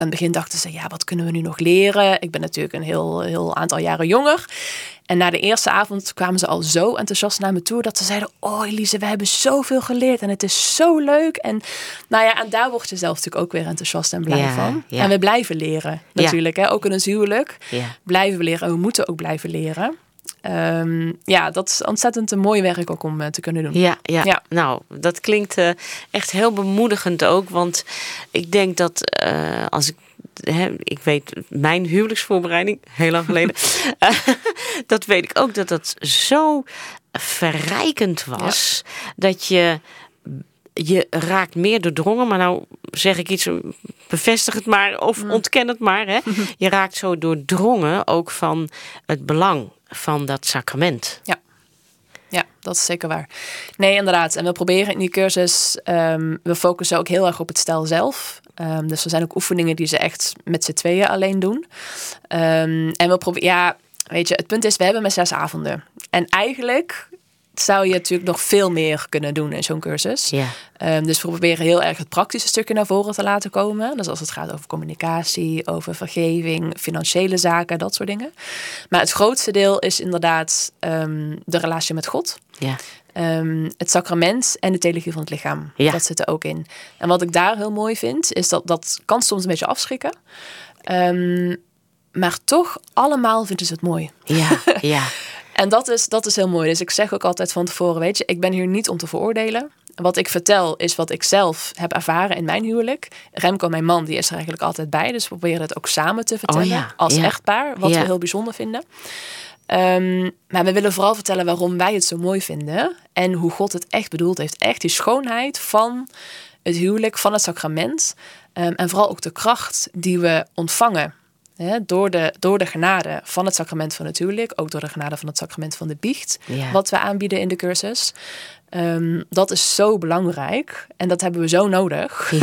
het begin dachten ze, ja, wat kunnen we nu nog leren? Ik ben natuurlijk een heel aantal jaren jonger. En na de eerste avond kwamen ze al zo enthousiast naar me toe dat ze zeiden, oh Elise, we hebben zoveel geleerd en het is zo leuk. En nou ja, en daar word je zelf natuurlijk ook weer enthousiast en blij van. Ja. En we blijven leren natuurlijk, hè? Ook in ons huwelijk. Ja. Blijven we leren en we moeten ook blijven leren. Dat is ontzettend een mooi werk ook om te kunnen doen. Ja. Nou, dat klinkt echt heel bemoedigend ook. Want ik denk dat als ik weet, mijn huwelijksvoorbereiding, heel lang geleden, dat weet ik ook dat zo verrijkend was. Ja. Dat je raakt meer doordrongen, maar nou zeg ik iets, bevestig het maar of ontken het maar. Hè. Je raakt zo doordrongen ook van het belang van dat sacrament. Ja, dat is zeker waar. Nee, inderdaad. En we proberen in die cursus, we focussen ook heel erg op het stel zelf. Dus er zijn ook oefeningen die ze echt met z'n tweeën alleen doen. En we proberen, weet je, het punt is, we hebben maar 6 avonden. En eigenlijk zou je natuurlijk nog veel meer kunnen doen in zo'n cursus. Ja. Dus we proberen heel erg het praktische stukje naar voren te laten komen. Dus als het gaat over communicatie, over vergeving, financiële zaken, dat soort dingen. Maar het grootste deel is inderdaad de relatie met God. Ja. Het sacrament en de theologie van het lichaam. Ja. Dat zit er ook in. En wat ik daar heel mooi vind, is dat kan soms een beetje afschrikken. Maar toch, allemaal vinden ze het mooi. Ja. En dat is heel mooi. Dus ik zeg ook altijd van tevoren, weet je, ik ben hier niet om te veroordelen. Wat ik vertel is wat ik zelf heb ervaren in mijn huwelijk. Remco, mijn man, die is er eigenlijk altijd bij. Dus we proberen het ook samen te vertellen als echtpaar. Wat we heel bijzonder vinden. Maar we willen vooral vertellen waarom wij het zo mooi vinden. En hoe God het echt bedoeld heeft. Echt die schoonheid van het huwelijk, van het sacrament. En vooral ook de kracht die we ontvangen. Door de genade van het sacrament van het huwelijk. Ook door de genade van het sacrament van de biecht. Ja. Wat we aanbieden in de cursus. Dat is zo belangrijk. En dat hebben we zo nodig.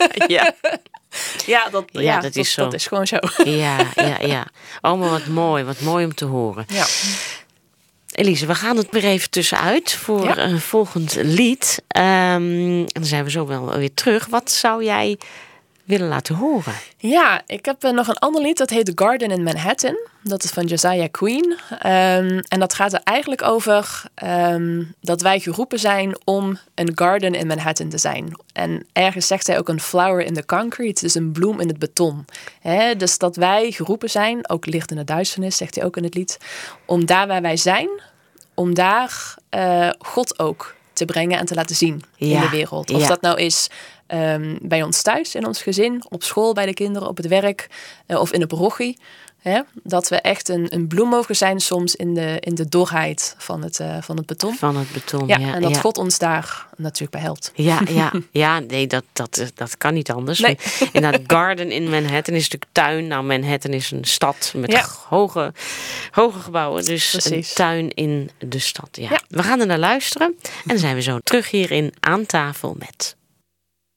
Dat is gewoon zo. Ja. Oh, maar wat mooi om te horen. Ja. Elise, we gaan het weer even tussenuit voor een volgend lied. En dan zijn we zo wel weer terug. Wat zou jij willen laten horen? Ja, ik heb nog een ander lied. Dat heet The Garden in Manhattan. Dat is van Josiah Queen. En dat gaat er eigenlijk over dat wij geroepen zijn om een garden in Manhattan te zijn. En ergens zegt hij ook een flower in the concrete. Dus een bloem in het beton. Dus dat wij geroepen zijn, ook licht in de duisternis, zegt hij ook in het lied. Om daar waar wij zijn, om daar God ook te brengen en te laten zien in de wereld. Of dat nou is bij ons thuis, in ons gezin, op school, bij de kinderen, op het werk of in de parochie. Dat we echt een bloem mogen zijn soms in de dorheid van het beton. Van het beton, En dat God ons daar natuurlijk bij helpt. Nee, dat kan niet anders. Nee. Inderdaad, Garden in Manhattan is natuurlijk tuin. Nou, Manhattan is een stad met hoge gebouwen. Dus precies. Een tuin in de stad. Ja. We gaan er naar luisteren. En dan zijn we zo terug hier in Aan Tafel met